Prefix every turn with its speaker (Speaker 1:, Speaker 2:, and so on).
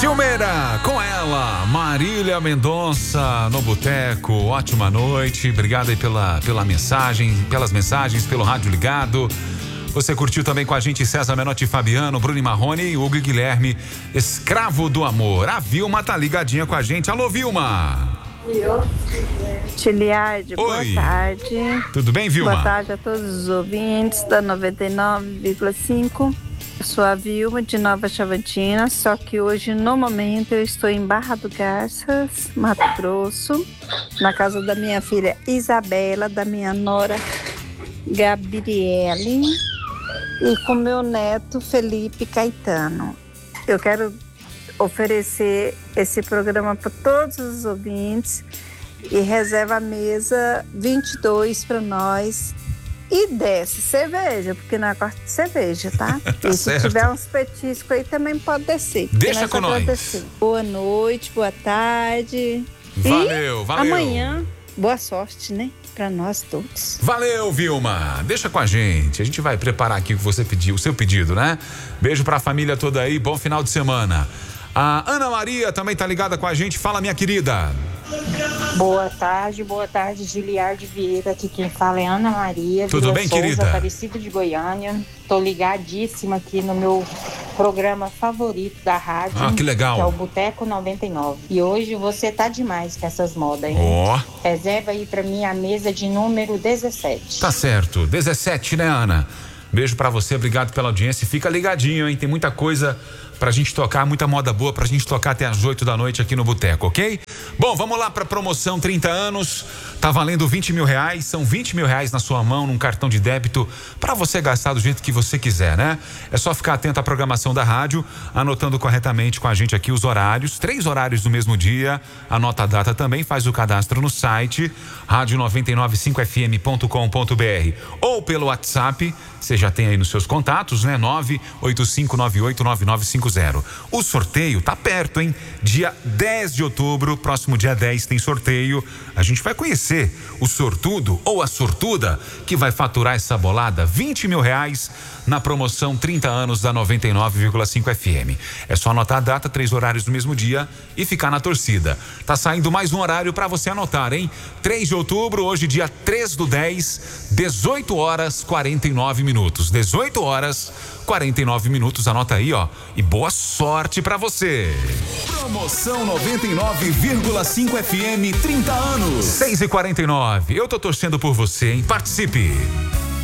Speaker 1: Silmeira, com ela, Marília Mendonça no Boteco. Ótima noite, obrigado aí pela mensagem, pelas mensagens, pelo rádio ligado. Você curtiu também com a gente César Menotti, Fabiano, Bruno Marrone, Hugo e Guilherme, Escravo do Amor. A Vilma tá ligadinha com a gente. Alô, Vilma!
Speaker 2: Tiliardi, boa tarde.
Speaker 1: Tudo bem, Vilma?
Speaker 2: Boa tarde a todos os ouvintes da 99,5. Eu sou a Vilma de Nova Chavantina, só que hoje, no momento, eu estou em Barra do Garças, Mato Grosso, na casa da minha filha Isabela, da minha nora Gabriele e com meu neto Felipe Caetano. Eu quero oferecer esse programa para todos os ouvintes e reserva a mesa 22 para nós. E desce cerveja, porque não é corte de cerveja, tá?
Speaker 1: Tá
Speaker 2: e se
Speaker 1: certo.
Speaker 2: tiver uns petiscos aí, também pode descer.
Speaker 1: Deixa com nós.
Speaker 2: Boa noite, boa tarde.
Speaker 1: Valeu,
Speaker 2: e
Speaker 1: valeu.
Speaker 2: amanhã, boa sorte, né? Pra nós todos.
Speaker 1: Valeu, Vilma. Deixa com a gente. A gente vai preparar aqui o que você pediu, o seu pedido, né? Beijo pra família toda aí. Bom final de semana. A Ana Maria também tá ligada com a gente. Fala, minha querida.
Speaker 3: Boa tarde, Giliardi Vieira, aqui quem fala é Ana Maria.
Speaker 1: Tudo bem,
Speaker 3: Souza,
Speaker 1: querida?
Speaker 3: Aparecida de Goiânia. Tô ligadíssima aqui no meu programa favorito da rádio.
Speaker 1: Ah, que legal.
Speaker 3: Que é o Boteco 99. E hoje você tá demais com essas modas, hein?
Speaker 1: Ó.
Speaker 3: Reserva aí pra mim a mesa de número 17.
Speaker 1: Tá certo. 17, né, Ana? Beijo pra você, obrigado pela audiência. Fica ligadinho, hein? Tem muita coisa pra gente tocar, muita moda boa pra gente tocar até às 8 da noite aqui no Boteco, ok? Bom, vamos lá pra promoção 30 anos. Tá valendo 20 mil reais. São 20 mil reais na sua mão, num cartão de débito, pra você gastar do jeito que você quiser, né? É só ficar atento à programação da rádio, anotando corretamente com a gente aqui os horários, 3 horários do mesmo dia. Anota a data também, faz o cadastro no site radio995fm.com.br ou pelo WhatsApp. Você já tem aí nos seus contatos, né? 985989950. O sorteio tá perto, hein? Dia 10 de outubro, próximo dia 10 tem sorteio. A gente vai conhecer o sortudo ou a sortuda que vai faturar essa bolada, 20 mil reais na promoção 30 anos da 99,5 FM. É só anotar a data, 3 horários no mesmo dia e ficar na torcida. Tá saindo mais um horário para você anotar, hein? 3 de outubro, hoje dia 3/10, 18 horas 49 minutos. 18 horas 49 minutos, anota aí, ó. E boa sorte pra você.
Speaker 4: Promoção 99,5 FM, 30 anos.
Speaker 1: 6h49. Eu tô torcendo por você, hein? Participe.